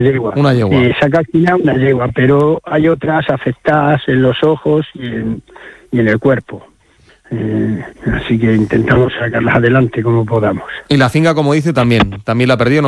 Yegua. Una yegua. Saca al final una yegua, pero hay otras afectadas en los ojos y en el cuerpo. Así que intentamos sacarlas adelante como podamos. Y la finca, como dice, también la perdió.